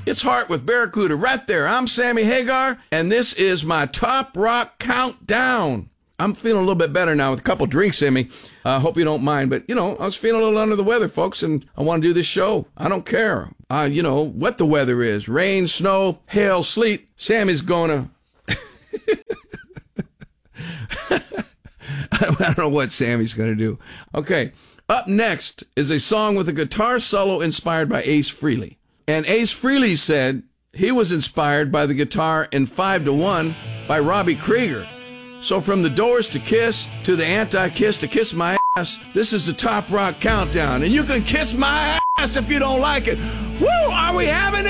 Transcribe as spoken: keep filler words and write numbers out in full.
It's Heart with Barracuda right there. I'm Sammy Hagar, and this is my Top Rock Countdown. I'm feeling a little bit better now with a couple drinks in me. I uh, hope you don't mind, but, you know, I was feeling a little under the weather, folks, and I want to do this show. I don't care, uh, you know, what the weather is. Rain, snow, hail, sleet. Sammy's going to... I don't know what Sammy's going to do. Okay, up next is a song with a guitar solo inspired by Ace Frehley. And Ace Frehley said he was inspired by the guitar in five to one by Robbie Krieger. So from the Doors to Kiss, to the Anti-Kiss to Kiss My Ass, this is the Top Rock Countdown. And you can kiss my ass if you don't like it. Woo! Are we having it?